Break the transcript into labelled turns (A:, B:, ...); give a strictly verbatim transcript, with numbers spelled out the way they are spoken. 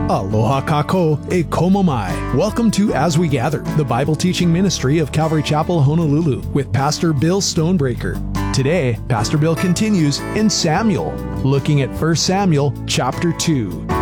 A: Aloha kako e komo mai. Welcome to As We Gather, the Bible teaching ministry of Calvary Chapel, Honolulu, with Pastor Bill Stonebreaker. Today, Pastor Bill continues in Samuel, looking at First Samuel chapter two.